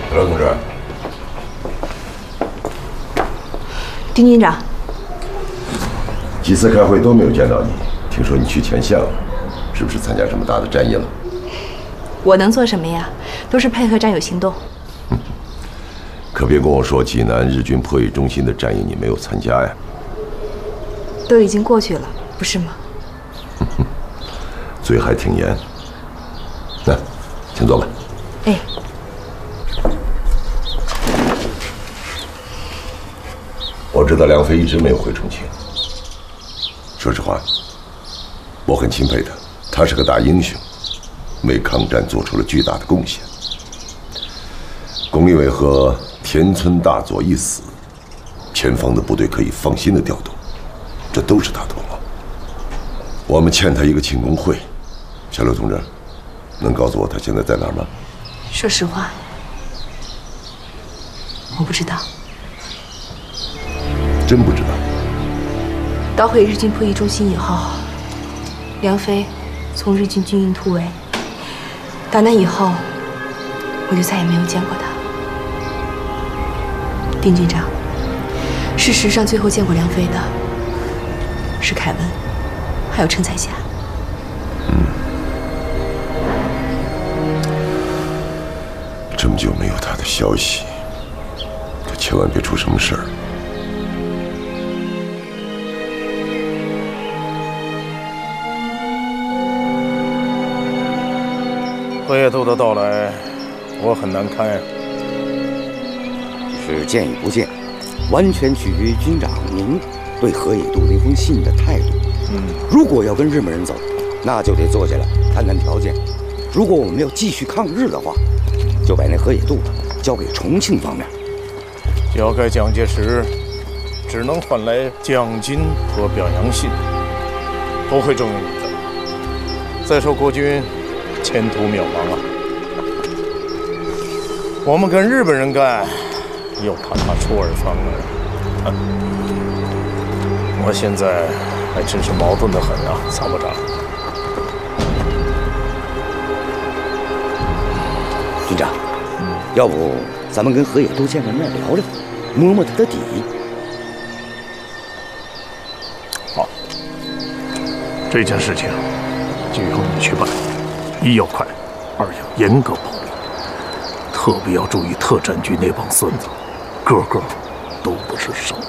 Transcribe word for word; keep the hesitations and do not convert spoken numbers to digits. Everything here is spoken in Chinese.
刘同志， 丁军长， 几次开会都没有见到你，听说你去前线了，是不是参加什么大的战役了？ 我能做什么呀？都是配合战友行动。 可别跟我说济南日军迫役中心的战役你没有参加呀？ 都已经过去了，不是吗？ 嘴还挺严。那，请坐吧。 哎。 我知道梁飞一直没有回重庆。说实话，我很钦佩他，他是个大英雄，为抗战做出了巨大的贡献。龚立伟和田村大佐一死，前方的部队可以放心的调动，这都是他的功劳。我们欠他一个庆功会。小刘同志，能告诉我他现在在哪儿吗？ 说实话，我不知道。 真不知道。 捣毁日军迫役中心以后，梁飞从日军军营突围，打南以后，我就再也没有见过他。丁军长，事实上最后见过梁飞的是凯文，还有陈彩霞。 嗯，这么久没有他的消息，可千万别出什么事儿。 何野渡的到来，我很难堪呀。 是见与不见，完全取决于军长您对何野渡那封信的态度。嗯，如果要跟日本人走，那就得坐下来谈谈条件；如果我们要继续抗日的话，就把那何野渡交给重庆方面。 交给蒋介石，只能换来奖金和表扬信，不会重用你的。再说国军前途渺茫啊，我们跟日本人干，又怕他出尔反尔。我现在还真是矛盾得很啊，参谋长。 军长，嗯，要不咱们跟何野渡见个面聊聊，摸摸他的底。 好，这件事情就由你去办。一要快，二要严格保密，特别要注意特战局那帮孙子，个个都不是省油